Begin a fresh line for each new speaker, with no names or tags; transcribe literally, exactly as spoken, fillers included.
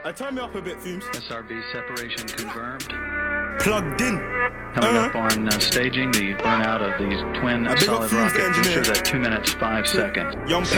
I turn me up a bit, Fumes.
S R B separation confirmed.
Plugged in.
Coming
Uh-huh.
up on uh, staging the burnout of these twin
I big up
solid
Fumes, the
rocket
engineer.
boosters at two minutes five seconds.
Young